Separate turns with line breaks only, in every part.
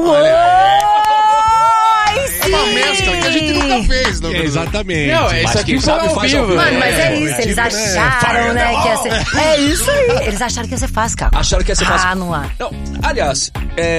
É uma mescla que a gente nunca fez, não é?
Exatamente.
Não, isso aqui foi ao vivo.
Mano, mas é isso, eles acharam, né, que ia ser... É isso aí. Eles acharam que ia ser fácil, cara.
Acharam que ia ser fácil.
Ah, não há.
Não, aliás,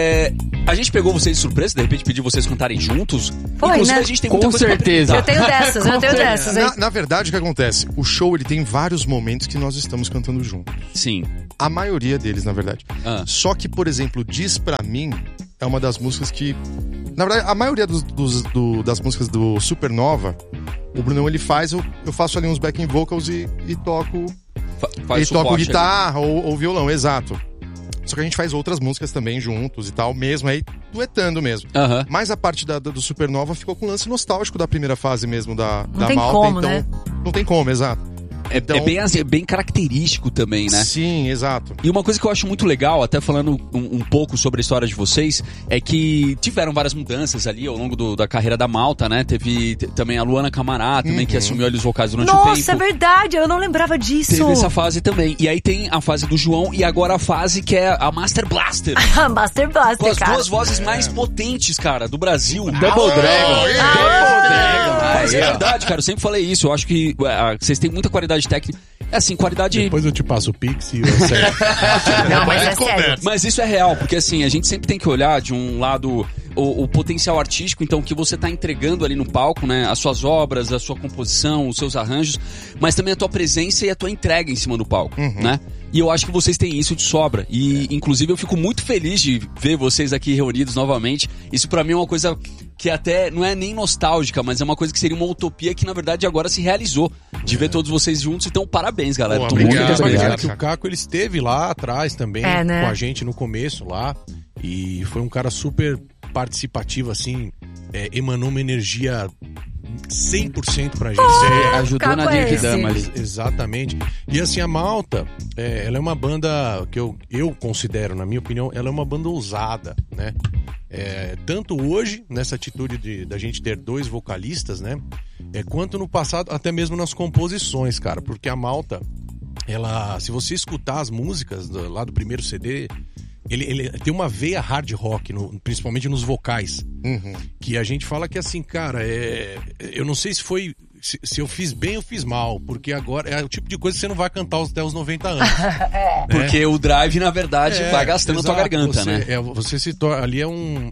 a gente pegou vocês de surpresa, de repente pediu vocês cantarem juntos.
Foi,
inclusive,
né?
a gente tem muita
Com
coisa
certeza.
Eu tenho dessas, hein?
Na verdade, o que acontece? O show, ele tem vários momentos que nós estamos cantando juntos.
Sim.
A maioria deles, na verdade. Só que, por exemplo, Diz Pra Mim é uma das músicas que... Na verdade, a maioria das músicas do Supernova, o Brunão, ele faz, eu faço ali uns backing vocals e toco...
Faz
e toco guitarra
ali.
ou violão, exato. Só que a gente faz outras músicas também juntos e tal, mesmo aí, duetando mesmo. Mas a parte do Supernova ficou com um lance nostálgico da primeira fase mesmo da
tem
Malta.
como,
então,
né?
Não tem como, exato. Então,
É bem característico também, né?
Sim, exato.
E uma coisa que eu acho muito legal, até falando um pouco sobre a história de vocês, é que tiveram várias mudanças ali ao longo da carreira da Malta, né? Teve também a Luana Camará também, que assumiu ali os vocais durante o tempo.
Nossa, é verdade, eu não lembrava disso.
Teve essa fase também. E aí tem a fase do João e agora a fase que é a Master Blaster.
Master Blaster,
com as
cara.
duas vozes mais potentes, cara, do Brasil.
Double Dragon.
Double Dragon. Mas é verdade, cara, eu sempre falei isso. Eu acho que vocês têm muita qualidade técnica. É assim, qualidade...
Depois eu te passo o Pix e você...
Não, mas é sério.
Mas isso é real, porque assim, a gente sempre tem que olhar de um lado o potencial artístico, então, que você tá entregando ali no palco, né? As suas obras, a sua composição, os seus arranjos, mas também a tua presença e a tua entrega em cima do palco, né? E eu acho que vocês têm isso de sobra. E, inclusive, eu fico muito feliz de ver vocês aqui reunidos novamente. Isso pra mim é uma coisa que até não é nem nostálgica, mas é uma coisa que seria uma utopia que, na verdade, agora se realizou. De ver todos vocês juntos. Então, parabéns, galera.
Pô, obrigado.
Que o Caco, ele esteve lá atrás também,
né?
com a gente no começo lá. E foi um cara super participativo, assim, emanou uma energia 100% pra gente.
Ajudou na Drink Dama ali.
Exatamente. E assim, a Malta, ela é uma banda que eu considero, na minha opinião, ela é uma banda ousada, né? Tanto hoje, nessa atitude da gente ter 2 vocalistas, né? Quanto no passado, até mesmo nas composições, cara. Porque a Malta, ela, se você escutar as músicas lá do primeiro CD... Ele tem uma veia hard rock, principalmente nos vocais. Que a gente fala que assim, cara, eu não sei se eu fiz bem ou fiz mal, porque agora é o tipo de coisa que você não vai cantar até os 90 anos.
Porque o drive, na verdade, vai gastando a tua garganta, né?
Você se torna, ali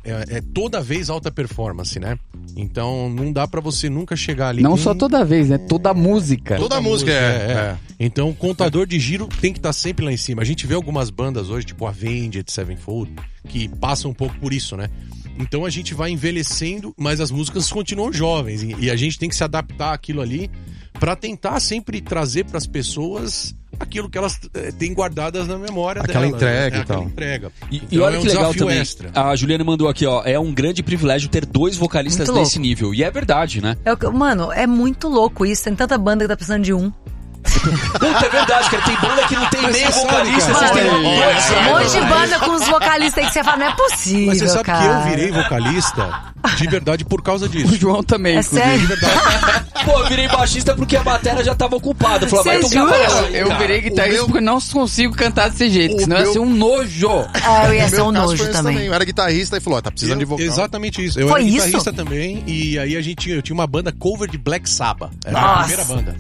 é toda vez alta performance, né? Então não dá pra você nunca chegar ali.
Não só toda vez, né? Toda música.
Toda música,
Então o contador de giro tem que estar sempre lá em cima. A gente vê algumas bandas hoje, tipo Avenged Sevenfold, que passam um pouco por isso, né? Então a gente vai envelhecendo, mas as músicas continuam jovens. E a gente tem que se adaptar àquilo ali pra tentar sempre trazer pras pessoas aquilo que elas têm guardadas na memória
aquela
delas.
Entrega e tal.
Aquela entrega.
E olha que legal também. Extra. A Juliana mandou aqui, ó. É um grande privilégio ter 2 vocalistas desse nível. E é verdade, né?
Mano, é muito louco isso. Tem tanta banda que tá precisando de um.
Puta, é verdade, cara. Tem banda que não tem nem vocalista. Vocês têm
um monte de banda com os vocalistas aí que você fala, não é possível.
Mas você sabe
cara.
que eu virei vocalista de verdade por causa disso.
O João também, inclusive.
Sério?
De verdade.
Pô, eu virei baixista porque a bateria já tava ocupada. Falei, vai tocar baixo aí,
Eu virei guitarrista porque não consigo cantar desse jeito, senão ia ser um nojo.
Eu ia ser um nojo também.
Eu era guitarrista e falou, tá precisando de vocal.
Exatamente isso. Eu
Foi
era
isso?
guitarrista também, e aí eu tinha uma banda cover de Black Sabbath. Era a
Nossa.
primeira banda.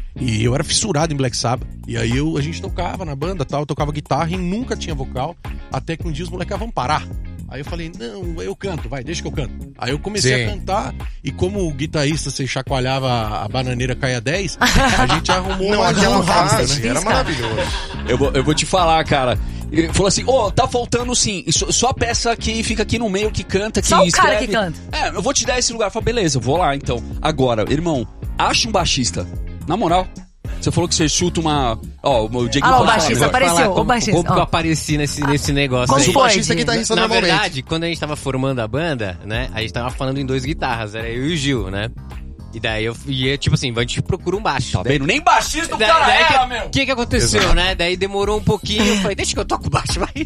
E eu era fissurado em Black Sabbath. E aí a gente tocava na banda, tal, eu tocava guitarra e nunca tinha vocal, até que um dia os moleques vão parar. Aí eu falei, não, eu canto, vai, deixa que eu canto. Aí eu comecei a cantar, e como o guitarrista, você chacoalhava a bananeira, caia 10, a gente arrumou
aquela fase,
difícil,
era
cara.
maravilhoso.
Eu vou te falar, cara. Ele falou assim, tá faltando sim, só a peça que fica aqui no meio, que canta, que
só
escreve.
o cara que canta.
Eu vou te dar esse lugar. Eu falei, beleza, eu vou lá então. Agora, irmão, acha um baixista. Na moral. Você falou que você chuta uma... o Diego
o baixista apareceu. O baixista.
Como que eu apareci nesse negócio
Como
aí?
foi?
O baixista que tá isso
Na
normalmente.
verdade, quando a gente tava formando a banda, né? A gente tava falando em 2 guitarras, era eu e o Gil, né? E daí eu ia, tipo assim, a gente procura um baixo.
Tá vendo? Nem baixista o cara era, meu!
O que aconteceu, né? Daí demorou um pouquinho, eu falei, deixa que eu toco baixo, vai.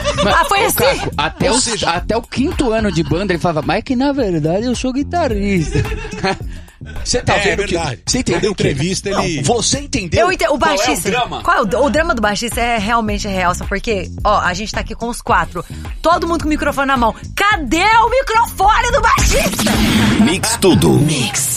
Foi assim?
Caco, até o 5º ano de banda ele falava, mas que na verdade eu sou guitarrista.
Você tá vendo que... Você entendeu?
Entrevista, ele...
Você entendeu?
O baixista.
Qual é o drama?
O drama do baixista é realmente real, só porque, ó, a gente tá aqui com os 4. Todo mundo com o microfone na mão. Cadê o microfone do baixista?
Mix tudo. Mix.